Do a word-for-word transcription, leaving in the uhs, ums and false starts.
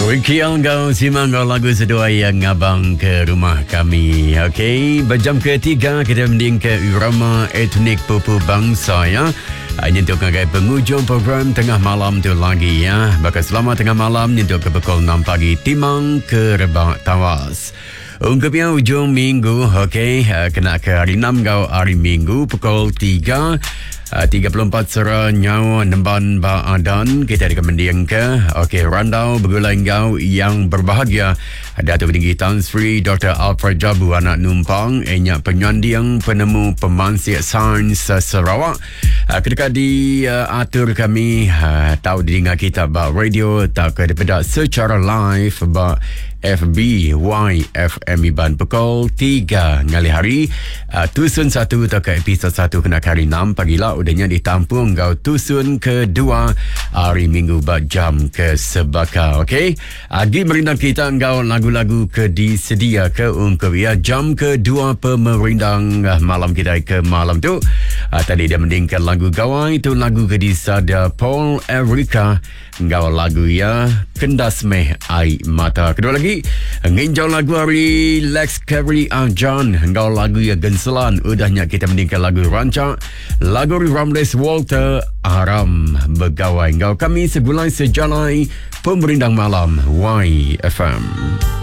Ricky Algau simak lagu sedua yang abang ke rumah kami. Okey, berjam ketiga kita mending ke irama etnik pupu bangsa ya. Nyentuh ke penghujung program tengah malam tu lagi ya. Bakal selama tengah malam nyentuh ke pukul enam pagi timang ke rebak tawas. Ungkapnya ujung minggu, okey, kena ke hari enam kau hari minggu pukul tiga. Uh, tiga puluh empat Sera Nyawa Nemban Baadan kita rekomendiang ke okey randau bergulai kau yang berbahagia Datuk Tinggi Tan Sri Doktor Alfred Jabu anak numpang enyak penyanding penemu pemansir sains uh, Sarawak uh, ketika di uh, atur kami uh, tahu didengar kita about radio tak ke daripada secara live about F B Y F M Iban pukul tiga ngali hari uh, tusun satu tak ke episod satu kena hari enam pagi lah udahnya ditampung kau tusun kedua hari minggu bak jam ke sebaka. Okey, agi merindang kita kau lagu-lagu ke disedia ke untuk ya jam kedua pemerindang uh, malam kita ke malam tu uh, tadi dia mendingkan lagu gawai itu lagu ke disada Paul Erica kau lagu ya Kendas Meh Ai Mata. Kedua lagi nginjau lagu hari Lex Carey Arjan kau lagu ya Genselan. Udahnya kita mendingkan lagu rancak lagu Ramles Walter Aram Begawai. Kau kami segulai sejalai pemerindang malam Y F M.